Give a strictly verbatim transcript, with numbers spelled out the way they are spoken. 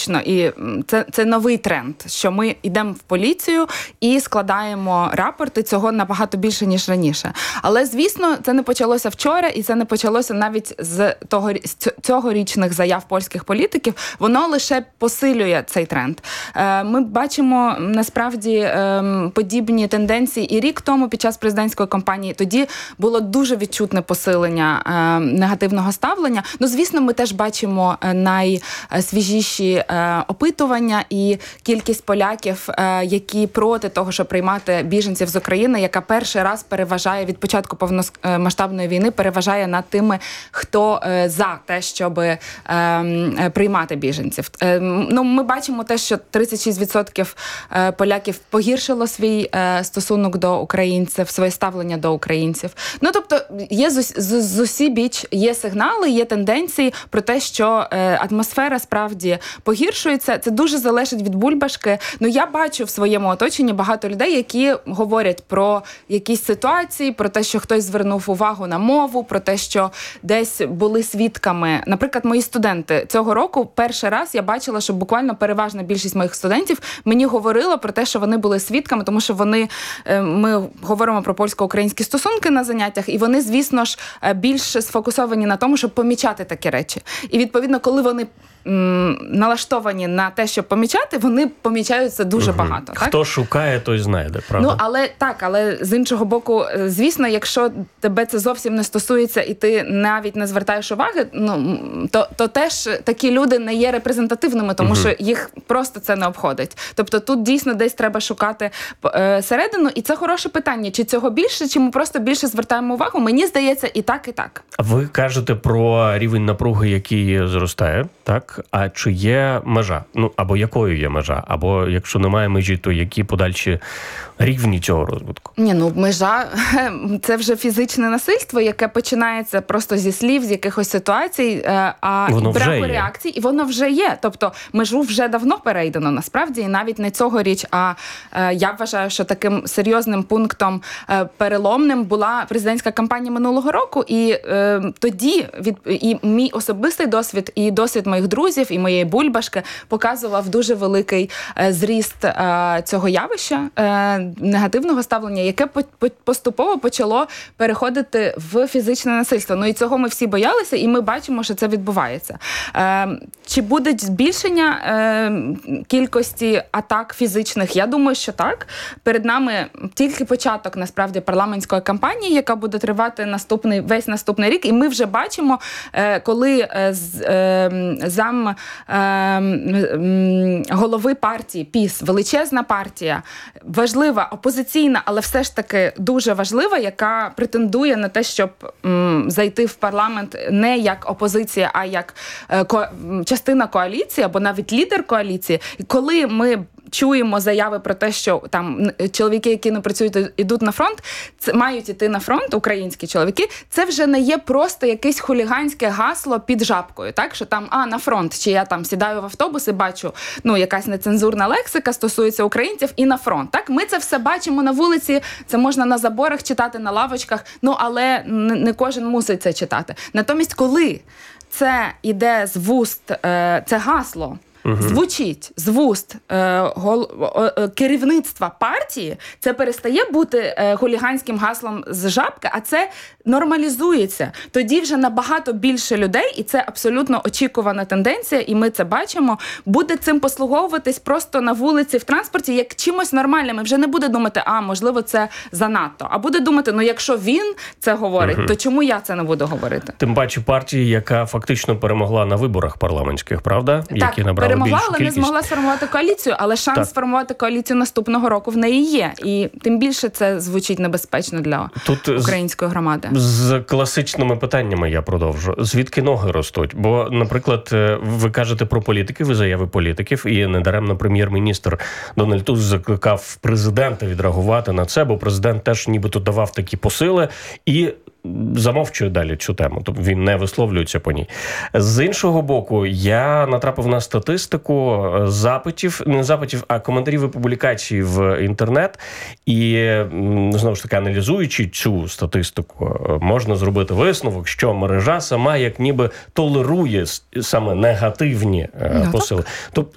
точно. І це, це новий тренд, що ми йдемо в поліцію і складаємо рапорти, цього набагато більше, ніж раніше. Але, звісно, це не почалося вчора, і це не почалося навіть з того, з цьогорічних заяв польських політиків. Воно лише посилює цей тренд. Ми бачимо, насправді, подібні тенденції і рік тому під час президентської кампанії. Тоді було дуже відчутне посилення негативного ставлення. Ну, звісно, ми теж бачимо найсвіжіші опитування і кількість поляків, які проти того, щоб приймати біженців з України, яка перший раз переважає від початку повномасштабної війни, переважає над тими, хто за те, щоб приймати біженців. Ну, ми бачимо те, що тридцять шість відсотків поляків погіршило свій стосунок до українців, своє ставлення до українців. Ну, тобто, є з, з, з усі біч, є сигнали, є тенденції про те, що атмосфера справді погіршується. Це дуже залежить від бульбашки. Ну, я бачу в своєму оточенні багато людей, які говорять про якісь ситуації, про те, що хтось звернув увагу на мову, про те, що десь були свідками. Наприклад, мої студенти цього року перший раз я бачила, що буквально переважна більшість моїх студентів мені говорила про те, що вони були свідками, тому що вони, ми говоримо про польсько-українські стосунки на заняттях, і вони, звісно ж, більш сфокусовані на тому, щоб помічати такі речі. І, відповідно, коли вони налаштовані на те, щоб помічати, вони помічають це дуже угу. багато. Так? Хто шукає, той знайде, правда? Ну, але так, але з іншого боку, звісно, якщо тебе це зовсім не стосується і ти навіть не звертаєш уваги, ну, то, то теж такі люди не є репрезентативними, тому угу. що їх просто це не обходить. Тобто тут дійсно десь треба шукати е, середину, і це хороше питання, чи цього більше, чи ми просто більше звертаємо увагу. Мені здається, і так, і так. Ви кажете про рівень напруги, який зростає, так? А чи є межа? Ну, або якою є межа? Або якщо немає межі, то які подальші рівні цього розвитку? Ні, ну межа – це вже фізичне насильство, яке починається просто зі слів, з якихось ситуацій, а браку реакцій, і воно вже є. Тобто межу вже давно перейдено, насправді, і навіть не цьогоріч, а я вважаю, що таким серйозним пунктом переломним була президентська кампанія минулого року, і е, тоді від, і мій особистий досвід, і досвід моїх друзів, і моєї бульбашки показував дуже великий е, зріст е, цього явища, е, негативного ставлення, яке по, по, поступово почало переходити в фізичне насильство. Ну і цього ми всі боялися, і ми бачимо, що це відбувається. Е, чи буде збільшення е, кількості атак фізичних? Я думаю, що так. Перед нами тільки початок, насправді, парламентської кампанії, яка буде тривати наступний, весь наступний рік, і ми вже бачимо, е, коли е, з, е, зам е, голови партії ПіС, величезна партія, важлива, опозиційна, але все ж таки дуже важлива, яка претендує на те, щоб м, зайти в парламент не як опозиція, а як е, ко, частина коаліції, або навіть лідер коаліції. І коли ми чуємо заяви про те, що там чоловіки, які не працюють, ідуть на фронт, це мають іти на фронт, українські чоловіки, це вже не є просто якесь хуліганське гасло під жабкою, так, що там, а, на фронт, чи я там сідаю в автобус і бачу, ну, якась нецензурна лексика стосується українців і на фронт, так, ми це все бачимо на вулиці, це можна на заборах читати, на лавочках, ну, але не кожен мусить це читати. Натомість, коли це іде з вуст, це гасло, Угу. звучить з вуст е, гол, е, керівництва партії, це перестає бути е, хуліганським гаслом з жабки, а це нормалізується. Тоді вже набагато більше людей, і це абсолютно очікувана тенденція, і ми це бачимо, буде цим послуговуватись просто на вулиці, в транспорті, як чимось нормальним. І вже не буде думати, а, можливо, це занадто. А буде думати, ну, якщо він це говорить, угу. то чому я це не буду говорити? Тим паче партії, яка фактично перемогла на виборах парламентських, правда? Так, які набрали перемогла, але не змогла сформувати коаліцію, але шанс так. сформувати коаліцію наступного року в неї є. І тим більше це звучить небезпечно для Тут української громади. З класичними питаннями я продовжу. Звідки ноги ростуть? Бо, наприклад, ви кажете про політиків, ви заяви політиків, і недаремно прем'єр-міністр Дональд Туск закликав президента відреагувати на це, бо президент теж нібито давав такі посили і замовчує далі цю тему, тобто він не висловлюється по ній. З іншого боку, я натрапив на статистику запитів, не запитів, а коментарів і публікацій в інтернет, і, знову ж таки, аналізуючи цю статистику, можна зробити висновок, що мережа сама як ніби толерує саме негативні ну, посили. Тобто